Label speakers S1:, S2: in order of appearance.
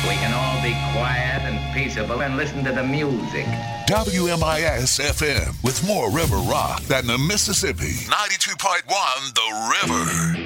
S1: We can all be quiet and peaceable and listen to the music.
S2: WMIS FM with more river rock than the Mississippi. 92.1 The River.